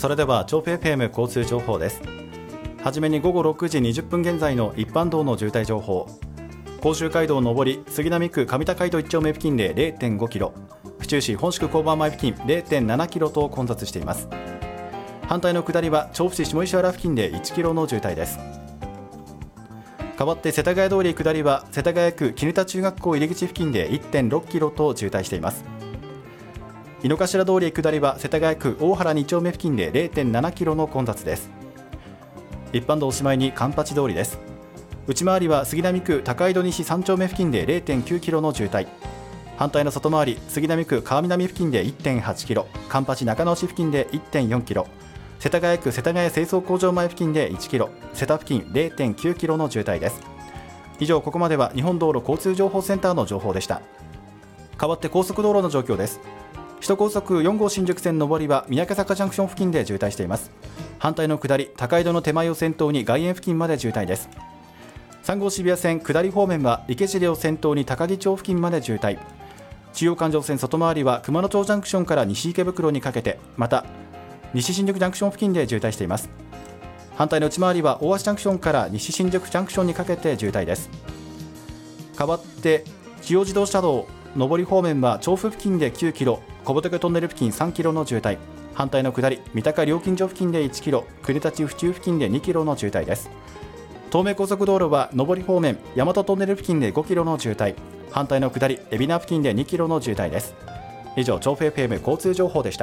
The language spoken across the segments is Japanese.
それでは調布 FM 交通情報です。はじめに午後6時20分現在の一般道の渋滞情報。甲州街道上り杉並区上田街道1丁目付近で 0.5 キロ、府中市本宿交番前付近 0.7 キロと混雑しています。反対の下りは調布市下石原付近で1キロの渋滞です。代わって世田谷通り下りは世田谷区絹田中学校入り口付近で 1.6 キロと渋滞しています。井の頭通り下りは世田谷区大原2丁目付近で 0.7 キロの混雑です。一般道おしまいに環八通りです。内回りは杉並区高井戸西3丁目付近で 0.9 キロの渋滞。反対の外回り杉並区川南付近で 1.8 キロ、環八中野市付近で 1.4 キロ、世田谷区世田谷清掃工場前付近で1キロ、世田付近 0.9 キロの渋滞です。以上、ここまでは日本道路交通情報センターの情報でした。代わって高速道路の状況です。首都高速4号新宿線上りは三宅坂ジャンクション付近で渋滞しています。反対の下り高井戸の手前を先頭に外苑付近まで渋滞です。3号渋谷線下り方面は池尻を先頭に高木町付近まで渋滞。中央環状線外回りは熊野町ジャンクションから西池袋にかけて、また西新宿ジャンクション付近で渋滞しています。反対の内回りは大橋ジャンクションから西新宿ジャンクションにかけて渋滞です。代わって中央自動車道上り方面は調布付近で9キロ、小仏トンネル付近3キロの渋滞。反対の下り三鷹料金所付近で1キロ、国立府中付近で2キロの渋滞です。東名高速道路は上り方面大和トンネル付近で5キロの渋滞。反対の下り海老名付近で2キロの渋滞です。以上、調布 FM 交通情報でした。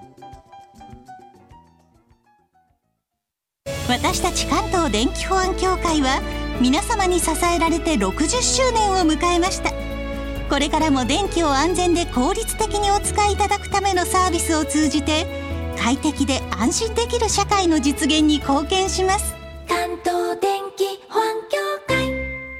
私たち関東電気保安協会は皆様に支えられて60周年を迎えました。これからも電気を安全で効率的にお使いいただくためのサービスを通じて快適で安心できる社会の実現に貢献します。 関東電気保安協会。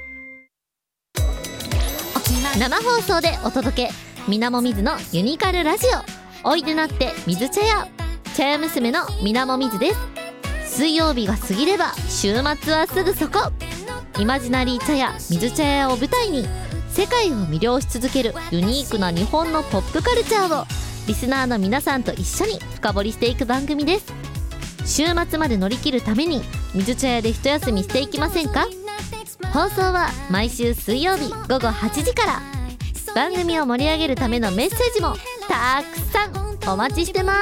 生放送でお届け、みなもみずのユニカルラジオ。おいでなって水茶屋、茶屋娘のみなもみずです。水曜日が過ぎれば週末はすぐそこ。イマジナリー茶屋水茶屋を舞台に世界を魅了し続けるユニークな日本のポップカルチャーをリスナーの皆さんと一緒に深掘りしていく番組です。週末まで乗り切るために水茶屋で一休みしていきませんか？放送は毎週水曜日午後8時から。番組を盛り上げるためのメッセージもたくさんお待ちしてます。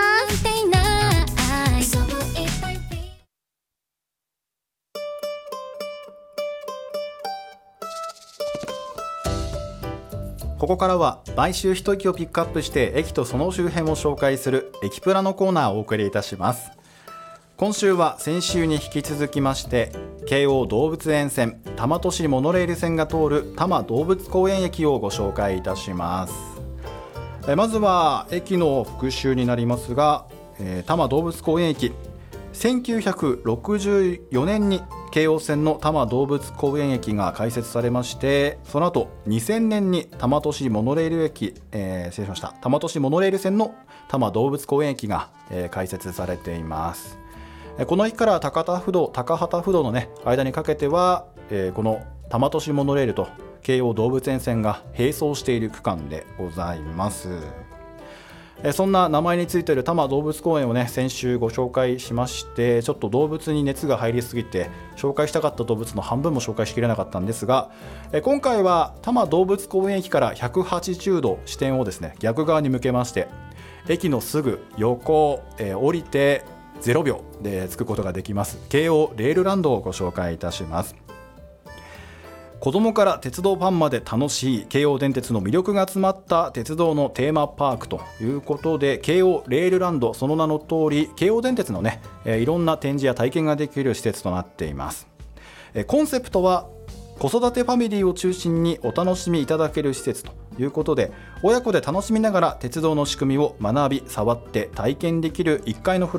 ここからは毎週一駅をピックアップして駅とその周辺を紹介する駅プラのコーナーをお送りいたします。今週は先週に引き続きまして京王動物園線多摩都市モノレール線が通る多摩動物公園駅をご紹介いたします。まずは駅の復習になりますが、多摩動物公園駅、1964年に京王線の多摩動物公園駅が開設されまして、その後2000年に多摩都市モノレール駅、多摩都市モノレール線の多摩動物公園駅が、開設されています。この駅から高畑不動の、間にかけては、この多摩都市モノレールと京王動物園線が並走している区間でございます。そんな名前についている多摩動物公園を先週ご紹介しまして、ちょっと動物に熱が入りすぎて紹介したかった動物の半分も紹介しきれなかったんですが、今回は多摩動物公園駅から180度視点を逆側に向けまして、駅のすぐ横、降りて0秒で着くことができます京王レールランドをご紹介いたします。子供から鉄道ファンまで楽しい京王電鉄の魅力が詰まった鉄道のテーマパークということで、京王レールランド、その名の通り京王電鉄のいろんな展示や体験ができる施設となっています。コンセプトは子育てファミリーを中心にお楽しみいただける施設ということで、親子で楽しみながら鉄道の仕組みを学び触って体験できる1階のフロア